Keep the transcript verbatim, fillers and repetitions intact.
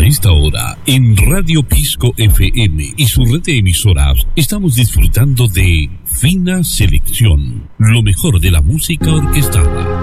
esta hora, en Radio Pisco F M y su red de emisoras, estamos disfrutando de Fina Selección, lo mejor de la música orquestada.